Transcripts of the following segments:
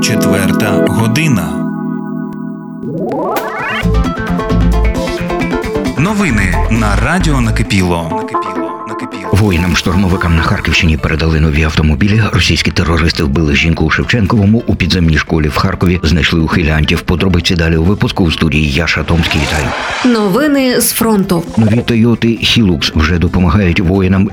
4 година. Новини на Радіо Накипіло. Воїнам-штурмовикам на Харківщині передали нові автомобілі. Російські терористи вбили жінку у Шевченковому. У підземній школі в Харкові знайшли ухилянтів. Подробиці далі у випуску. У студії Яша Томський. Вітаю. Новини з фронту. Нові Тойоти Hilux вже допомагають воїнам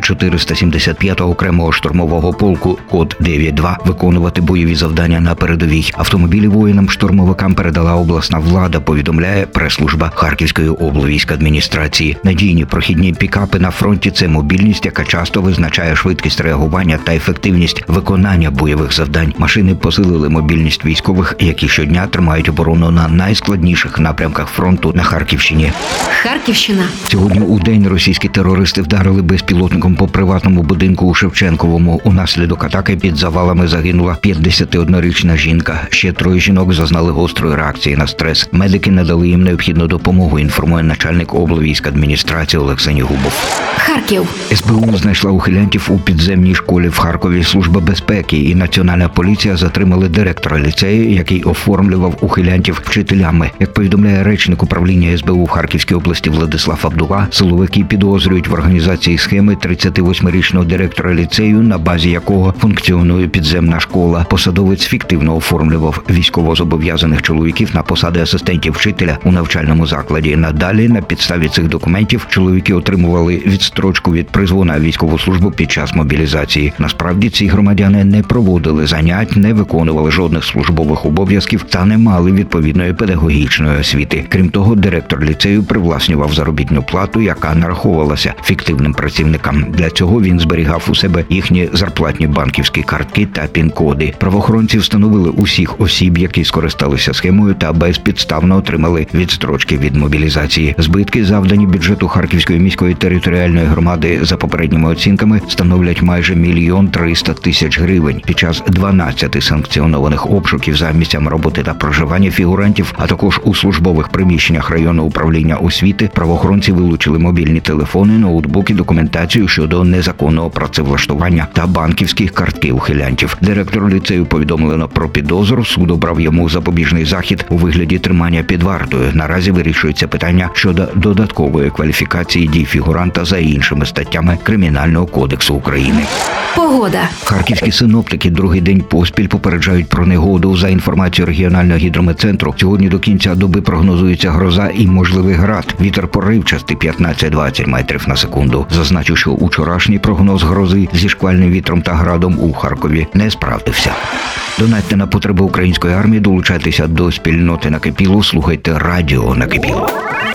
475-го окремого штурмового полку код 9.2 виконувати бойові завдання на передовій. Автомобілі воїнам-штурмовикам передала обласна влада, повідомляє прес-служба Харківської облвійськадміністрації. Надійні прохідні пікапи на фронті – це мобільність, яка часто визначає швидкість реагування та ефективність виконання бойових завдань. Машини посилили мобільність військових, які щодня тримають оборону на найскладніших напрямках фронту на Харківщині. Харківщина. Сьогодні у день російські терористи вдарили безпілотником по приватному будинку у Шевченковому. Унаслідок атаки під завалами загинула 51-річна жінка. Ще 3 жінок зазнали гострої реакції на стрес. Медики надали їм необхідну допомогу, інформує начальник облвійськадміністрації Олег Сенігубов. Харків. СБУ знайшла ухилянтів у підземній школі в Харкові. Служба безпеки і Національна поліція затримали директора ліцею, який оформлював ухилянтів вчителями. Як повідомляє речник управління СБУ в Харківській області Владислав Абдула, силовики підозрюють в організації схеми 38-річного директора ліцею, на базі якого функціонує підземна школа. Посадовець фіктивно оформлював військовозобов'язаних чоловіків на посади асистентів вчителя у навчальному закладі. Надалі, на підставі цих документів, чоловіки отримували відстрочку від призву на військову службу під час мобілізації. Насправді, ці громадяни не проводили занять, не виконували жодних службових обов'язків та не мали відповідної педагогічної освіти. Крім того, директор ліцею привласнював заробітну плату, яка нараховувалася фіктивним працівникам. Для цього він зберігав у себе їхні зарплатні банківські картки та пін-коди. Правоохоронці встановили усіх осіб, які скористалися схемою та безпідставно отримали відстрочки від мобілізації. Збитки, завдані бюджету Харківської міської територіальної громади, за попередніми оцінками, становлять майже 1 300 000 гривень. Під час 12 санкціонованих обшуків за місцями роботи та проживання фігурантів, а також у службових приміщеннях районного управління освіти, правоохоронці вилучили мобільні телефони, ноутбуки, документацію щодо незаконного працевлаштування та банківські картки ухилянтів. Директору ліцею повідомлено про підозру. Суд обрав йому запобіжний захід у вигляді тримання під вартою. Наразі вирішується питання щодо додаткової кваліфікації дій фігуранта за іншими статтями Кримінального кодексу України. Погода. Харківські синоптики другий день поспіль попереджають про негоду. За інформацією регіонального гідрометцентру, сьогодні до кінця доби прогнозується гроза і можливий град. Вітер поривчастий 15-20 метрів на секунду. Зазначу, що учорашній прогноз грози зі шквальним вітром та градом у Харкові не справдився. Донатьте на потреби української армії, долучайтеся до спільноти Накипіло, слухайте Радіо Накипіло.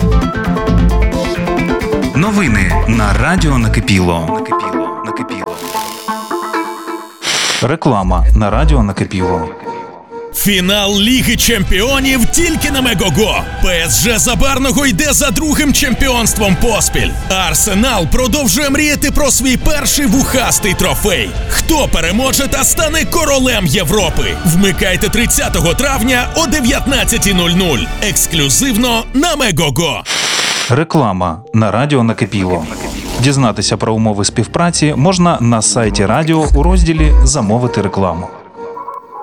Новини на Радіо Накипіло. Реклама на Радіо Накипіло. Фінал Ліги Чемпіонів тільки на Мегого. ПСЖ Забарного йде за другим чемпіонством поспіль. Арсенал продовжує мріяти про свій перший вухастий трофей. Хто переможе та стане королем Європи? Вмикайте 30 травня о 19:00. Ексклюзивно на Мегого. Реклама на Радіо Накипіло. Дізнатися про умови співпраці можна на сайті радіо у розділі «Замовити рекламу».